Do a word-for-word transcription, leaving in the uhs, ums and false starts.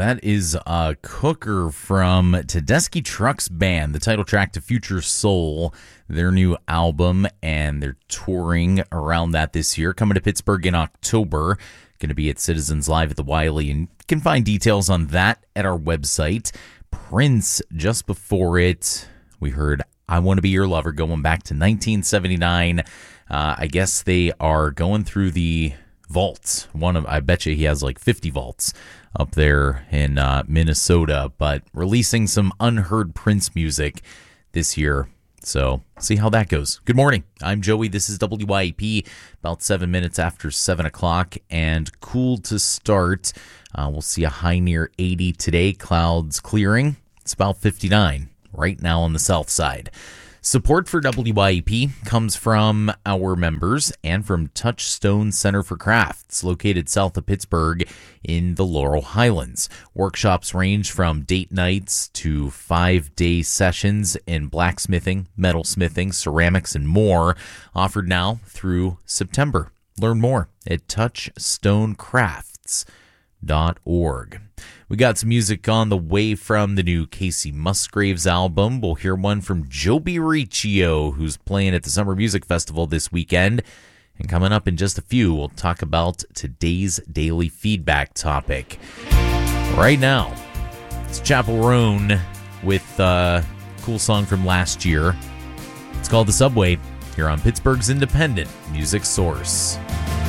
that is a cooker from Tedeschi Trucks Band, the title track to Future Soul, their new album, and they're touring around that this year, coming to Pittsburgh in October. Going to be at Citizens Live at the Wiley, and you can find details on that at our website. Prince, just before it, we heard I Want to Be Your Lover, going back to nineteen seventy-nine. Uh, I guess they are going through the vaults. One of, I bet you he has like fifty vaults up there in uh, Minnesota, but releasing some unheard Prince music this year. So see how that goes. Good morning. I'm Joey. This is W Y E P, about seven minutes after seven o'clock, and cool to start. Uh, we'll see a high near eighty today. Clouds clearing. It's about fifty-nine right now on the south side. Support for W Y E P comes from our members and from Touchstone Center for Crafts, located south of Pittsburgh in the Laurel Highlands. Workshops range from date nights to five-day sessions in blacksmithing, metalsmithing, ceramics, and more, offered now through September. Learn more at touchstone crafts dot org. We got some music on the way from the new Casey Musgraves album. We'll hear one from Joby Riccio, who's playing at the Summer Music Festival this weekend. And coming up in just a few, we'll talk about today's daily feedback topic. Right now, it's Chapel Roan with a cool song from last year. It's called The Subway, here on Pittsburgh's independent music source.